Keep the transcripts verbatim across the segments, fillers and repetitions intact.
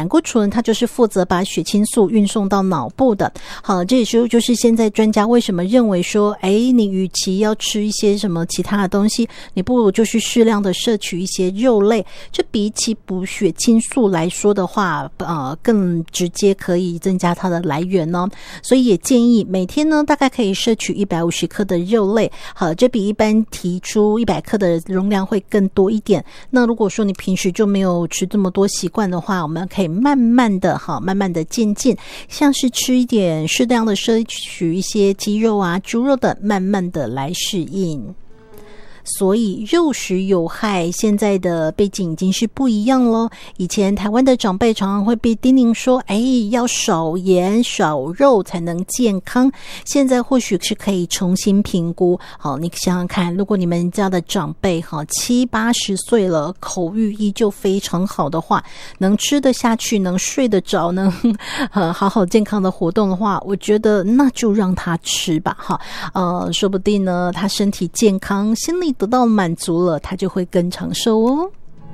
胆固醇它就是负责把血清素运送到脑部的。好，这也是就是现在专家为什么认为说，哎，你与其要吃一些什么其他的东西，你不如就是适量的摄取一些肉类，这比起补血清素来说的话，呃，更直接可以增加它的来源哦。所以也建议每天呢大概可以摄取一百五十克的肉类。好，这比一般提出一百克的容量会更多一点。那如果说你平时就没有吃这么多习惯的话，我们可以慢慢的好慢慢的渐进，像是吃一点适量的摄取一些鸡肉啊猪肉的，慢慢的来适应。所以肉食有害，现在的背景已经是不一样了。以前台湾的长辈常常会被叮咛说，哎，要少盐少肉才能健康。现在或许是可以重新评估。好，你想想看，如果你们家的长辈好七八十岁了，口欲依旧非常好的话，能吃得下去，能睡得着，能呃好好健康的活动的话，我觉得那就让他吃吧。哈，呃，说不定呢，他身体健康，心里得到满足了，他就会更长寿哦。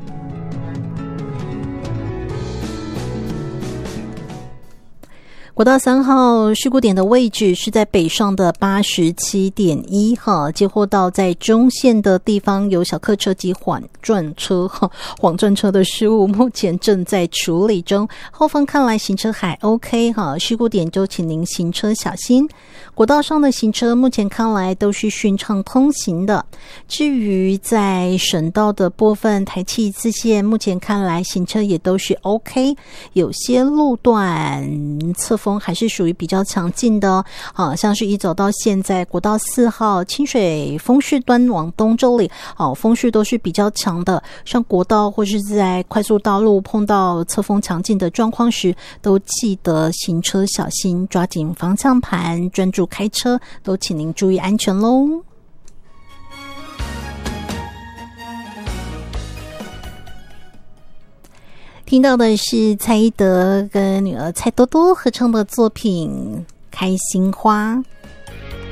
国道三号事故点的位置是在北上的 八十七点一 哈，接获到在中线的地方有小客车及缓转车哈，缓转车的失误目前正在处理中，后方看来行车还 OK 哈，事故点就请您行车小心。国道上的行车目前看来都是顺畅通行的。至于在省道的部分，台七四线目前看来行车也都是 OK， 有些路段侧风还是属于比较强劲的哦，啊，像是一走到现在国道四号清水丰市端往东这里，哦，风势都是比较强的，像国道或是在快速道路碰到侧风强劲的状况时，都记得行车小心，抓紧方向盘，专注开车，都请您注意安全咯。听到的是蔡依德跟女儿蔡多多合唱的作品《开心花》。